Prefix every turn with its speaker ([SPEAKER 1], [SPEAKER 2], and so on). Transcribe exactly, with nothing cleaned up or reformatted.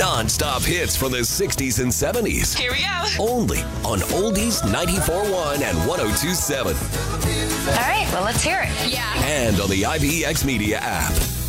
[SPEAKER 1] Non-stop hits from the sixties and seventies.
[SPEAKER 2] Here we go.
[SPEAKER 1] Only on Oldies ninety-four point one and one oh two point seven.
[SPEAKER 3] All right, well, let's hear it.
[SPEAKER 2] Yeah.
[SPEAKER 1] And on the I B E X Media app.